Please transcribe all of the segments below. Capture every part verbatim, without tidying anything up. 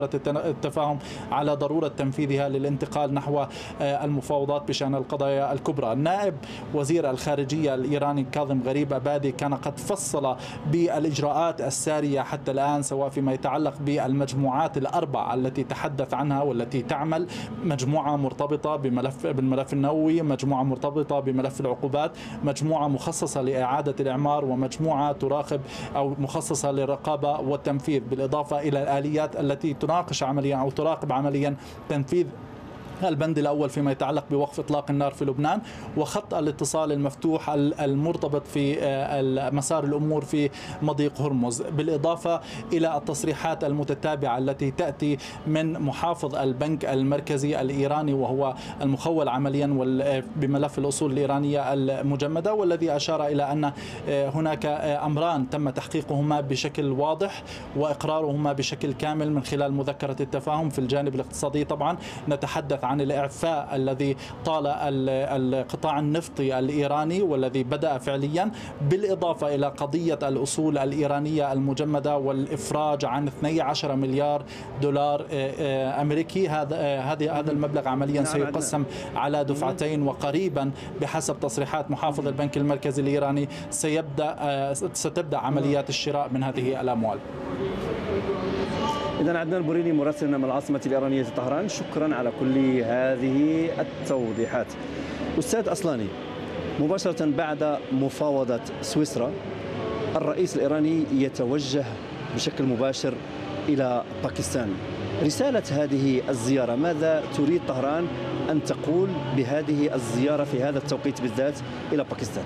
التفاهم على ضرورة تنفيذها للانتقال نحو المفاوضات بشأن القضايا الكبرى. النائب وزير الخارجية الإيراني كاظم غريب أبادي كان قد فصل بالإجراءات السارية حتى الآن، سواء فيما يتعلق بالمجموعات الأربع التي تحدث عنها والتي تعمل، مجموعة مرتبطة بملف بالملف النووي، مجموعة مرتبطة بملف العقوبات، مجموعة مخصصة لإعادة الإعمار، ومجموعة تراقب أو مخصصة للرقابة والتنفيذ، بالإضافة إلى الآليات التي تناقش عمليا أو تراقب عمليا تنفيذ البند الأول فيما يتعلق بوقف إطلاق النار في لبنان، وخط الاتصال المفتوح المرتبط في مسار الأمور في مضيق هرمز، بالإضافة إلى التصريحات المتتابعة التي تأتي من محافظ البنك المركزي الإيراني وهو المخول عمليا بملف الأصول الإيرانية المجمدة، والذي أشار إلى أن هناك أمران تم تحقيقهما بشكل واضح وإقرارهما بشكل كامل من خلال مذكرة التفاهم. في الجانب الاقتصادي طبعا نتحدث عن الإعفاء الذي طال القطاع النفطي الإيراني والذي بدأ فعليا، بالإضافة إلى قضية الأصول الإيرانية المجمدة والإفراج عن اثني عشر مليار دولار أمريكي. هذا هذا هذا المبلغ عمليا سيقسم على دفعتين، وقريبا بحسب تصريحات محافظ البنك المركزي الإيراني سيبدأ ستبدأ عمليات الشراء من هذه الأموال. إذن عدنان بوريني مراسلنا من العاصمة الإيرانية طهران، شكرا على كل هذه التوضيحات. أستاذ أصلاني، مباشرة بعد مفاوضة سويسرا الرئيس الإيراني يتوجه بشكل مباشر إلى باكستان. رسالة هذه الزيارة، ماذا تريد طهران أن تقول بهذه الزيارة في هذا التوقيت بالذات إلى باكستان؟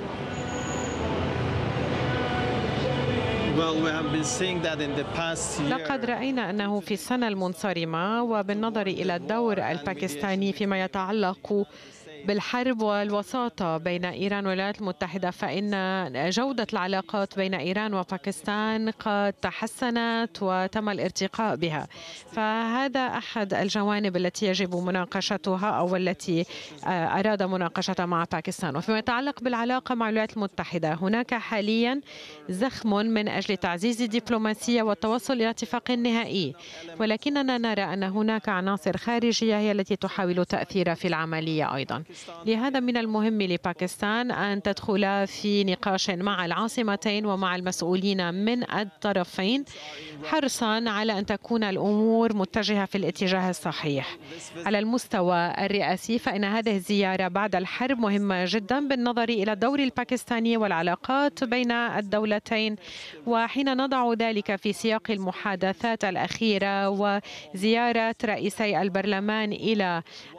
لقد رأينا أنه في السنة المنصرمة وبالنظر إلى الدور الباكستاني فيما يتعلق بالحرب والوساطة بين إيران والولايات المتحدة، فإن جودة العلاقات بين إيران وباكستان قد تحسنت وتم الارتقاء بها، فهذا أحد الجوانب التي يجب مناقشتها أو التي أراد مناقشتها مع باكستان. وفيما يتعلق بالعلاقة مع الولايات المتحدة، هناك حاليا زخم من أجل تعزيز الدبلوماسية والتوصل إلى اتفاق نهائي، ولكننا نرى أن هناك عناصر خارجية هي التي تحاول تأثير في العملية أيضا. لهذا من المهم لباكستان أن تدخل في نقاش مع العاصمتين ومع المسؤولين من الطرفين، حرصا على أن تكون الأمور متجهة في الاتجاه الصحيح. على المستوى الرئاسي فإن هذه الزيارة بعد الحرب مهمة جدا بالنظر إلى الدور الباكستاني والعلاقات بين الدولتين، وحين نضع ذلك في سياق المحادثات الأخيرة وزيارة رئيسي البرلمان إلى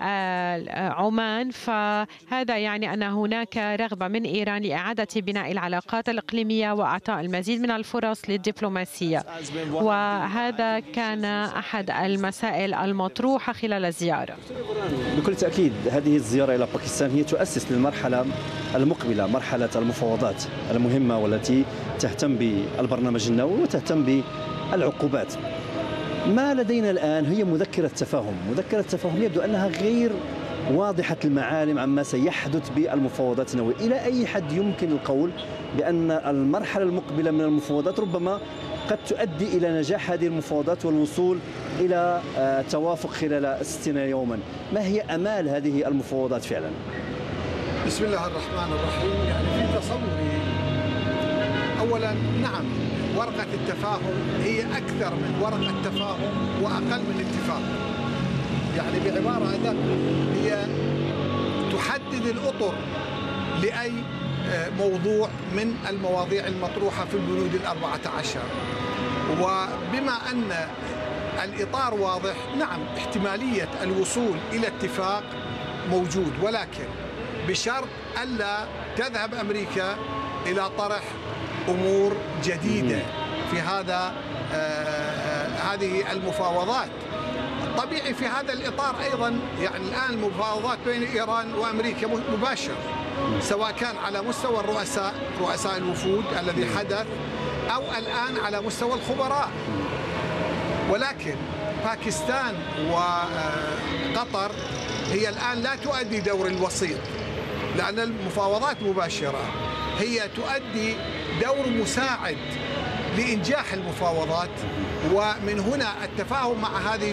عمان، فهذا يعني أن هناك رغبة من إيران لإعادة بناء العلاقات الإقليمية وإعطاء المزيد من الفرص للدبلوماسية، وهذا كان أحد المسائل المطروحة خلال الزيارة. بكل تأكيد هذه الزيارة إلى باكستان هي تؤسس للمرحلة المقبلة، مرحلة المفاوضات المهمة والتي تهتم بالبرنامج النووي وتهتم بالعقوبات. ما لدينا الآن هي مذكرة تفاهم، مذكرة تفاهم يبدو أنها غير واضحة المعالم عما سيحدث بالمفاوضات النووية. إلى أي حد يمكن القول بأن المرحلة المقبلة من المفاوضات ربما قد تؤدي إلى نجاح هذه المفاوضات والوصول إلى توافق خلال ستين يوما؟ ما هي أمال هذه المفاوضات فعلا؟ بسم الله الرحمن الرحيم. يعني في تصوري أولا نعم، ورقة التفاهم هي أكثر من ورقة تفاهم وأقل من اتفاق. يعني بعبارة أدق هي تحدد الأطر لأي موضوع من المواضيع المطروحة في البنود الأربعة عشر، وبما أن الإطار واضح نعم احتمالية الوصول إلى اتفاق موجود، ولكن بشرط ألا تذهب أمريكا إلى طرح أمور جديدة في هذا آه هذه المفاوضات. طبيعي في هذا الإطار أيضا يعني الآن المفاوضات بين إيران وأمريكا مباشر، سواء كان على مستوى الرؤساء رؤساء الوفود الذي حدث أو الآن على مستوى الخبراء. ولكن باكستان وقطر هي الآن لا تؤدي دور الوسيط، لأن المفاوضات مباشرة، هي تؤدي دور مساعد لإنجاح المفاوضات، ومن هنا التفاهم مع هذه